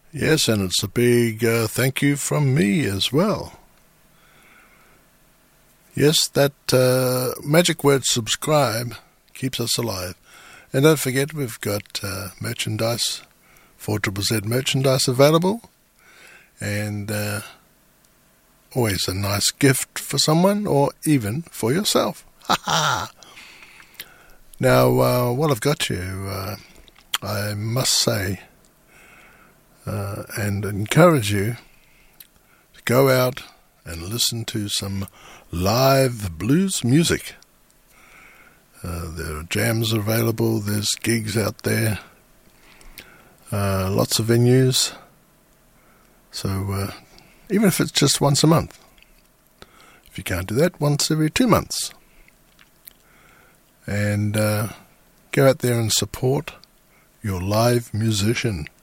Yes, and it's a big thank you from me as well. Yes, that magic word subscribe keeps us alive. And don't forget, we've got merchandise, 4ZZZ merchandise available. And always a nice gift for someone or even for yourself. Ha ha! Now, while I've got you, I must say and encourage you to go out and listen to some live blues music. There are jams available, there's gigs out there, lots of venues. So even if it's just once a month, if you can't do that, once every 2 months. And go out there and support your live musician.